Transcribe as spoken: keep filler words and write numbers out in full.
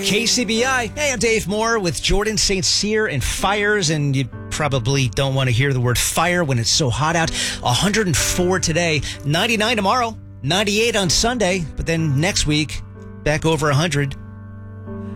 K C B I. Hey, I'm Dave Moore with Jordan Saint Cyr and fires, and you probably don't want to hear the word fire when it's so hot out. one hundred four today, ninety-nine tomorrow, ninety-eight on Sunday, but then next week, back over one hundred.